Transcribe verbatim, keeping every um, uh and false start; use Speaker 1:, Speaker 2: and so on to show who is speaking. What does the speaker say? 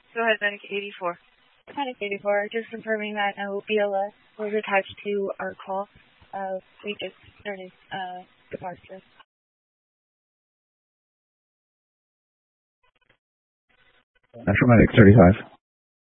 Speaker 1: Go ahead, Medic eighty-four.
Speaker 2: Medic eighty-four, just confirming that no B L S was attached to our call. Uh, we just started uh, departure.
Speaker 3: Metro Medic thirty-five.